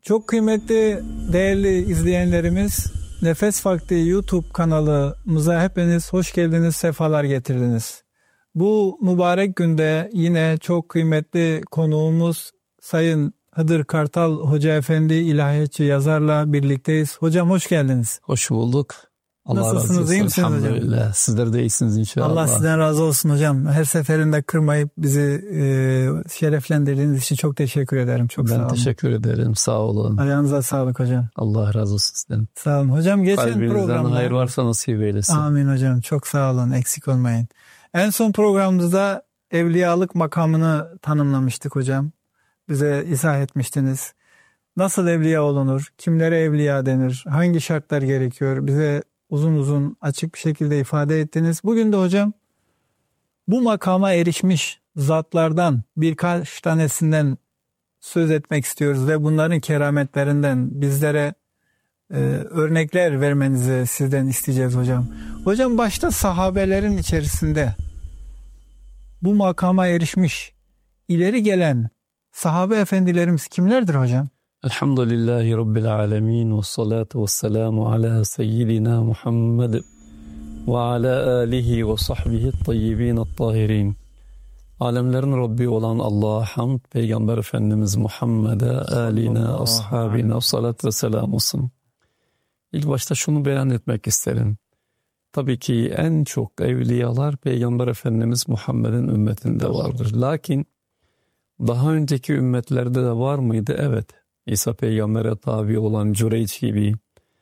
Çok kıymetli, değerli izleyenlerimiz, Nefes Vakti YouTube kanalımıza hepiniz hoş geldiniz, sefalar getirdiniz. Bu mübarek günde yine çok kıymetli konuğumuz Sayın Hıdır Kartal Hoca Efendi, ilahiyatçı, yazarla birlikteyiz. Hocam hoş geldiniz. Hoş bulduk. Allah Nasılsınız, razı olsun. iyi misiniz hocam? Elhamdülillah. Sizler de iyisiniz inşallah. Allah sizden razı olsun hocam. Her seferinde kırmayıp bizi şereflendirdiğiniz için çok teşekkür ederim. Çok sağ olun. Ben teşekkür ederim. Sağ olun. Ayağınıza sağlık hocam. Allah razı olsun sizden. Sağ olun. Hocam geçen Kalbinizden programda... hayır varsa nasip eylesin. Amin hocam. Çok sağ olun. Eksik olmayın. En son programımızda evliyalık makamını tanımlamıştık hocam. Bize izah etmiştiniz. Nasıl evliya olunur? Kimlere evliya denir? Hangi şartlar gerekiyor? Bize uzun uzun açık bir şekilde ifade ettiniz. Bugün de hocam bu makama erişmiş zatlardan birkaç tanesinden söz etmek istiyoruz ve bunların kerametlerinden bizlere örnekler vermenizi sizden isteyeceğiz hocam. Hocam başta sahabelerin içerisinde bu makama erişmiş ileri gelen sahabe efendilerimiz kimlerdir hocam? Elhamdülillahi Rabbil alemin ve salatu ve selamu ala seyyidina Muhammed ve ala alihi ve sahbihi tayyibin tahirin. Alemlerin Rabbi olan Allah'a hamd, Peygamber Efendimiz Muhammed'e, aline, ashabine salat ve selam olsun. İlk başta şunu beyan etmek isterim. Tabii ki en çok evliyalar Peygamber Efendimiz Muhammed'in ümmetinde vardır. Lakin daha önceki ümmetlerde de var mıydı? Evet. İsa Peygamber'e tabi olan Cüreyç gibi,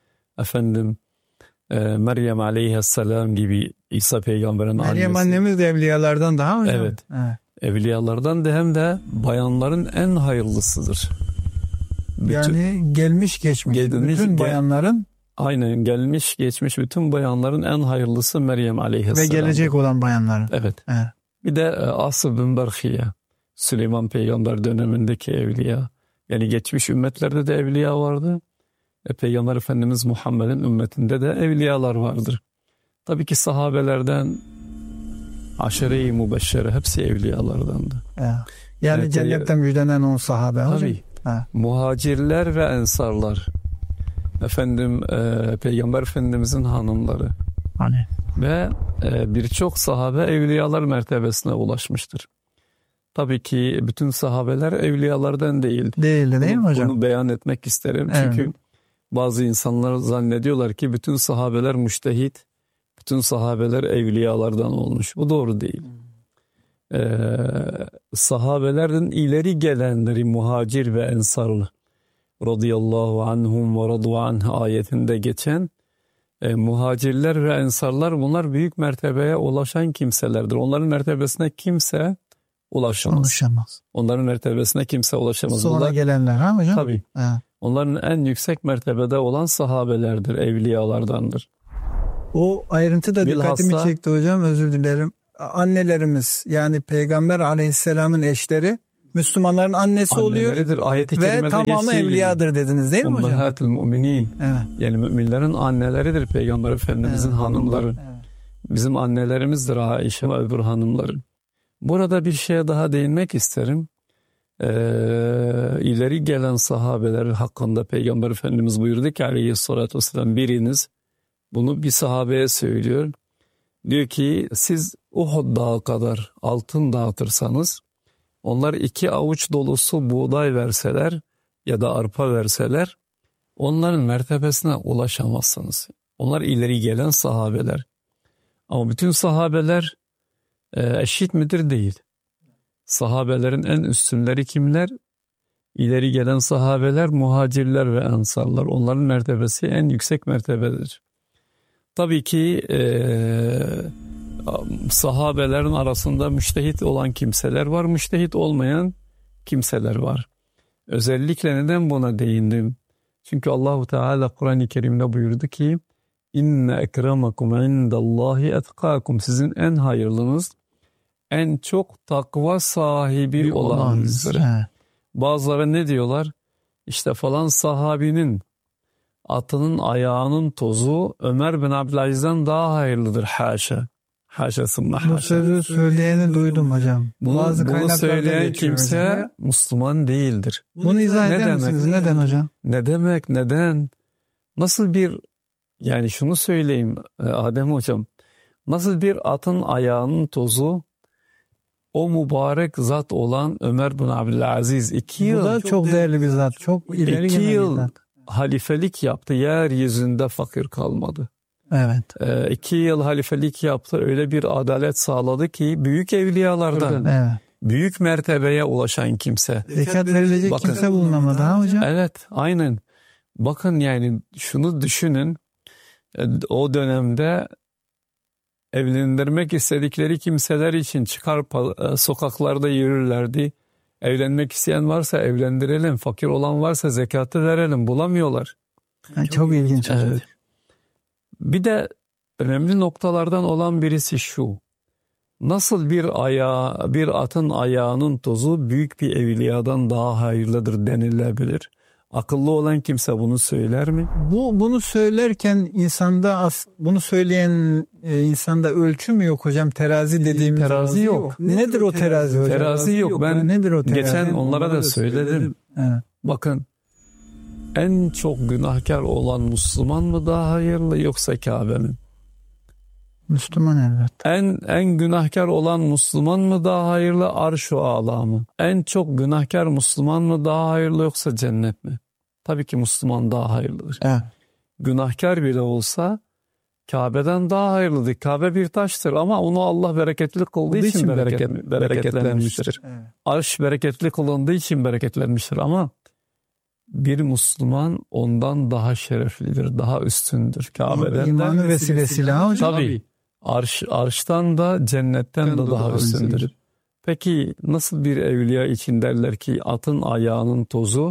Meryem Aleyhisselam gibi, İsa Peygamber'in annesi. Meryem annemiz de evliyalardan daha hocam. Evet. Evliyalardan da hem de bayanların en hayırlısıdır. Yani gelmiş geçmiş bütün bayanların. Aynen, gelmiş geçmiş bütün bayanların en hayırlısı Meryem Aleyhisselam. Ve gelecek olan bayanların. Evet. Bir de Asr bin Berhiye, Süleyman Peygamber dönemindeki evliya. Yani geçmiş ümmetlerde de evliya vardı. Peygamber Efendimiz Muhammed'in ümmetinde de evliyalar vardır. Tabii ki sahabelerden aşere-i mübeşşere hepsi evliyalardandı. Yani cennetten müjdelen 10 sahabe hocam. Tabii. Muhacirler ve ensarlar. Peygamber Efendimizin hanımları. Ve birçok sahabe evliyalar mertebesine ulaşmıştır. Tabii ki bütün sahabeler evliyalardan değil. Değil mi hocam? Bunu beyan etmek isterim. Evet. Çünkü bazı insanlar zannediyorlar ki bütün sahabeler müştehit, bütün sahabeler evliyalardan olmuş. Bu doğru değil. Sahabelerin ileri gelenleri muhacir ve ensarlı radıyallahu anhum ve radu anh ayetinde geçen muhacirler ve ensarlar, bunlar büyük mertebeye ulaşan kimselerdir. Onların mertebesine kimse ulaşamaz. Onların mertebesine kimse ulaşamaz. Sonra gelenler hocam? Tabii. Onların en yüksek mertebede olan sahabelerdir, evliyalardandır. O ayrıntı da dikkatimi çekti hocam, özür dilerim. Annelerimiz, yani Peygamber Aleyhisselam'ın eşleri Müslümanların annesi oluyor ayet-i ve tamamı evliyadır dediniz değil mi hocam? Ummahatul müminin. Evet. Yani müminlerin anneleridir Peygamber Efendimizin hanımları. Evet. Bizim annelerimizdir Aişe ve öbür hanımları. Burada bir şeye daha değinmek isterim. İleri gelen sahabeler hakkında Peygamber Efendimiz buyurdu ki aleyhissalatü vesselam, biriniz bunu bir sahabeye söylüyor. Diyor ki siz Uhud dağı kadar altın dağıtırsanız, onlar 2 avuç dolusu buğday verseler ya da arpa verseler, onların mertebesine ulaşamazsınız. Onlar ileri gelen sahabeler. Ama bütün sahabeler eşit midir? Değil. Sahabelerin en üstünleri kimler? İleri gelen sahabeler, muhacirler ve ensarlar. Onların mertebesi en yüksek mertebedir. Tabii ki sahabelerin arasında müştehit olan kimseler var, müştehit olmayan kimseler var. Özellikle neden buna değindim? Çünkü Allahu Teala Kur'an-ı Kerim'de buyurdu ki İnne ekremakum indallahi etkakum. Sizin en hayırlınız en çok takva sahibi olanınızdır. Bazıları ne diyorlar? İşte falan sahabinin atının ayağının tozu Ömer bin Abdülaziz'den daha hayırlıdır. Haşa. Haşa sümme Bu haşa. sözü söyleyeni duydum hocam. Bazı Bunu kaynaklarda söyleyen geçiyor kimse mesela. Müslüman değildir. Bunu izah Ne eder demek? misiniz? Neden hocam? Ne demek, neden? Nasıl bir, yani şunu söyleyeyim Adem hocam, nasıl bir atın ayağının tozu o mübarek zat olan Ömer bin Abdülaziz 2 Bu yıl, da çok değerli bir zat. Çok ileri 2 gelen bir yıl zat. halifelik yaptı, yeryüzünde fakir kalmadı. Evet. 2 yıl halifelik yaptı, öyle bir adalet sağladı ki büyük evliyalardan, Evet. büyük mertebeye ulaşan kimse. Zekat verilecek Bakın. kimse bulunamadı ha hocam? Evet, aynen. Bakın yani şunu düşünün, o dönemde evlendirmek istedikleri kimseler için çıkar sokaklarda yürürlerdi. Evlenmek isteyen varsa evlendirelim, fakir olan varsa zekatı verelim, bulamıyorlar. Yani çok ilginç hocam. Evet. Bir de önemli noktalardan olan birisi şu. Nasıl bir atın ayağının tozu büyük bir evliyadan daha hayırlıdır denilebilir. Akıllı olan kimse bunu söyler mi? Bunu söylerken bunu söyleyen insanda ölçü mü yok hocam? Terazi dediğimiz Terazi yok. Nedir o terazi hocam? Terazi yok. Ben Nedir o terazi? geçen onlara da söyledim. Evet. Bakın, en çok günahkar olan Müslüman mı daha hayırlı yoksa Kabe mi? Müslüman elbette. En günahkar olan Müslüman mı daha hayırlı, Arş-ı Âlâ mı? En çok günahkar Müslüman mı daha hayırlı yoksa cennet mi? Tabii ki Müslüman daha hayırlıdır. Evet. Günahkar bile olsa Kabe'den daha hayırlıdır. Kabe bir taştır ama onu Allah bereketli kıldığı için bereketlenmiştir. Evet. Arş bereketli kılındığı için bereketlenmiştir ama bir Müslüman ondan daha şereflidir, daha üstündür Kabe'den. İmanı vesilesiyle ha hocam. Tabii. Arştan da cennetten de daha üstündür. Peki nasıl bir evliya için derler ki atın ayağının tozu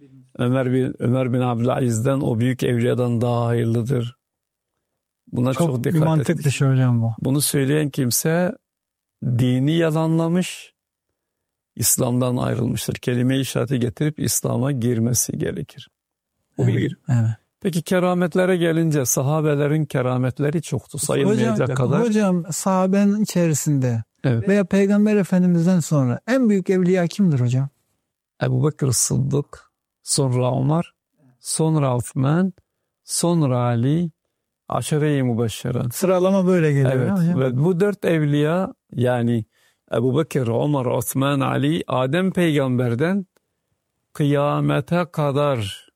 Ömer bin Abdülaziz'den, o büyük evliyadan daha hayırlıdır. Buna çok Çok bir dikkat mantık edin. dışı hocam bu. Bunu söyleyen kimse dini yalanlamış, İslam'dan ayrılmıştır. Kelime-i şehadeti getirip İslam'a girmesi gerekir. Bu bir. Evet. Peki kerametlere gelince sahabelerin kerametleri çoktu, sayılmayacak kadar. Hocam sahabenin içerisinde Evet. veya Peygamber Efendimiz'den sonra en büyük evliya kimdir hocam? Ebu Bekir Sıddık, sonra Ömer, sonra Osman, sonra Ali, Aşere-i Mübeşşeren. Sıralama böyle geliyor Evet. hocam. Ve bu 4 evliya, yani Ebu Bekir, Ömer, Osman, Ali, Adem peygamberden kıyamete kadar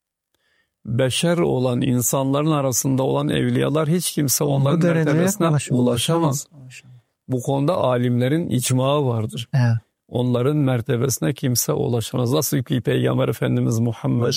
beşer olan insanların arasında olan evliyalar, hiç kimse onların Bu dereceye mertebesine ulaşamaz. Bu konuda alimlerin icmağı vardır. Evet. Onların mertebesine kimse ulaşamaz. Nasıl ki Peygamber Efendimiz Muhammed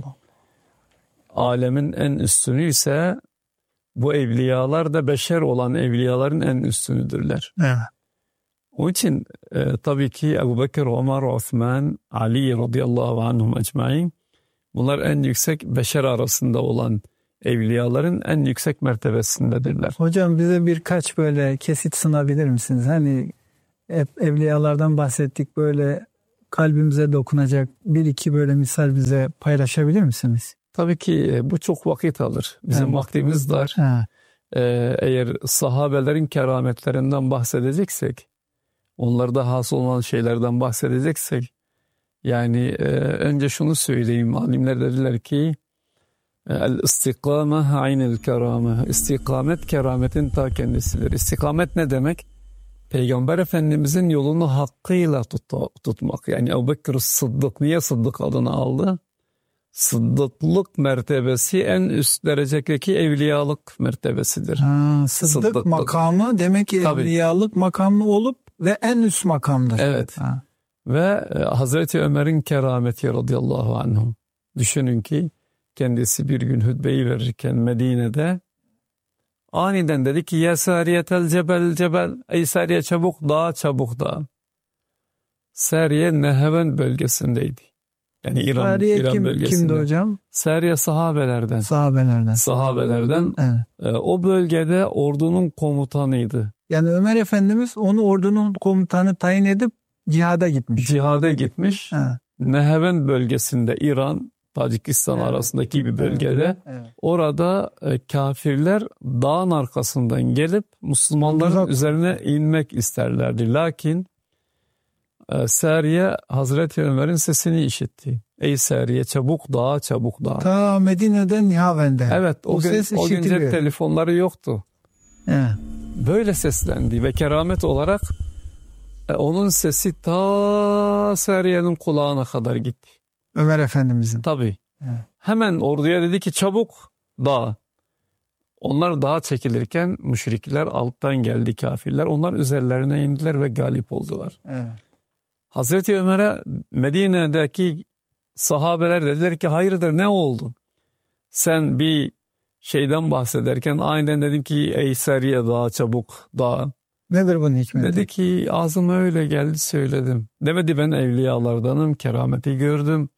alemin en üstünü ise bu evliyalar da beşer olan evliyaların en üstünüdürler. Evet. Onun için tabii ki Ebu Bekir, Ömer, Osman, Ali radıyallahu anhum ecmaîn, bunlar en yüksek beşer arasında olan evliyaların en yüksek mertebesindedirler. Hocam bize birkaç böyle kesit sunabilir misiniz? Hani hep evliyalardan bahsettik, böyle kalbimize dokunacak bir iki böyle misal bize paylaşabilir misiniz? Tabii ki bu çok vakit alır. Bizim Evet. vaktimiz dar. Ha. Eğer sahabelerin kerametlerinden bahsedeceksek, onlarda hasıl olan şeylerden bahsedeceksek, yani önce şunu söyleyeyim. Alimler dediler ki el-istikame aynel kerame. İstikamet kerametin ta kendisidir. İstikamet ne demek? Peygamber Efendimizin yolunu hakkıyla tutmak. Yani Ebu Bekir Sıddık, niye Sıddık adını aldı? Sıddıklık mertebesi en üst derecedeki evliyalık mertebesidir. Sıddık Sıddıklık. makamı demek ki Tabii. evliyalık makamı olup ve en üst makamdır. Evet. Ha. Ve Hazreti Ömer'in kerameti radıyallahu anhum. Düşünün ki kendisi bir gün hutbeyi verirken Medine'de aniden dedi ki ya Sariyetel cebel cebel, ey Sariye çabuk dağ, çabuk dağ. Sariye Neheven bölgesindeydi. Yani İran bölgesinde. Kimdi hocam? Sariye sahabelerden. Sahabelerden. Evet. O bölgede ordunun komutanıydı. Yani Ömer Efendimiz onu ordunun komutanı tayin edip cihada gitmiş. Cihada gitmiş. Ha. Neheven bölgesinde, İran Tacikistan arasındaki bir bölgede. Evet. Orada kafirler dağın arkasından gelip Müslümanların üzerine inmek isterlerdi. Lakin Sariye Hazreti Ömer'in sesini işitti. Ey Sariye, çabuk dağa, çabuk dağa. Ta Medine'den Nihavend'e. Evet, o gün cep telefonları yoktu. Evet. Böyle seslendi ve keramet olarak onun sesi ta Sariye'nin kulağına kadar gitti. Ömer Efendimizin. Tabii. Evet. Hemen orduya dedi ki çabuk dağa. Onlar dağa çekilirken müşrikler alttan geldi, kafirler. Onlar üzerlerine indiler ve galip oldular. Evet. Hazreti Ömer'e Medine'deki sahabeler dediler ki hayırdır, ne oldu? Sen bir şeyden bahsederken aynen dedim ki ey Sariye dağa, çabuk dağa. Nedir bunun hikmeti? Dedi ki ağzıma öyle geldi söyledim. Demedi ben evliyalardanım, kerameti gördüm.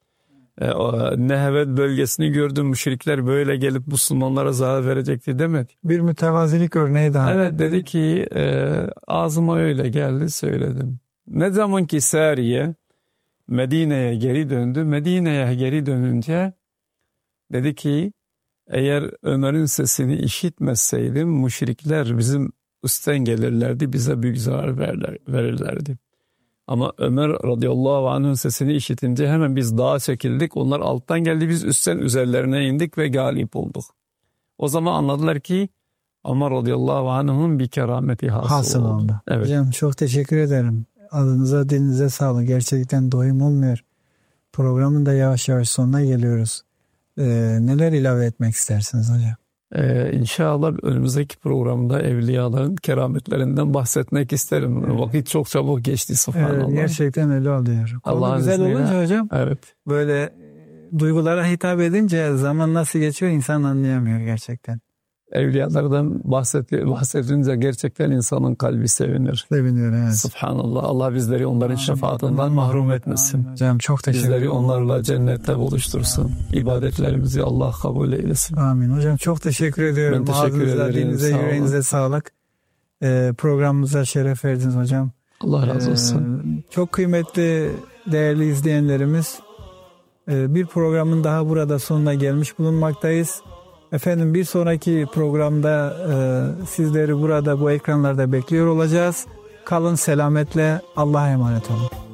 Nehevet bölgesini gördüm, müşrikler böyle gelip Müslümanlara zarar verecekti demedi. Bir mütevazilik örneği daha. Evet, dedi ki ağzıma öyle geldi söyledim. Ne zaman ki Sariye Medine'ye geri döndü, Medine'ye geri dönünce dedi ki eğer Ömer'in sesini işitmeseydim müşrikler bizim üstten gelirlerdi, bize büyük zarar verirlerdi. Ama Ömer radıyallahu anh'ın sesini işitince hemen biz dağa çekildik. Onlar alttan geldi, biz üstten üzerlerine indik ve galip olduk. O zaman anladılar ki Ömer radıyallahu anh'ın bir kerameti hasıl oldu. Evet. Hocam çok teşekkür ederim. Adınıza, dilinize sağlık. Gerçekten doyum olmuyor. Programın da yavaş yavaş sonuna geliyoruz. Neler ilave etmek istersiniz hocam? İnşallah önümüzdeki programda evliyaların kerametlerinden bahsetmek isterim. Evet. Vakit çok çabuk geçti. Evet, gerçekten öyle oluyor. Konu güzel olunca hocam, evet, böyle duygulara hitap edince zaman nasıl geçiyor insan anlayamıyor gerçekten. Evliyalardan bahsedince gerçekten insanın kalbi sevinir. Seviniyor, evet. Subhanallah. Allah bizleri onların şefaatinden mahrum etmesin. Hocam çok teşekkür ederim. Bizleri onlarla cennette buluştursun. İbadetlerimizi Allah kabul eylesin. Amin. Hocam çok teşekkür ediyorum. Ben teşekkür ederim. Dilinize, yüreğinize sağlık. Programımıza şeref verdiniz hocam. Allah razı olsun. Çok kıymetli, değerli izleyenlerimiz, bir programın daha burada sonuna gelmiş bulunmaktayız. Efendim bir sonraki programda sizleri burada bu ekranlarda bekliyor olacağız. Kalın selametle, Allah'a emanet olun.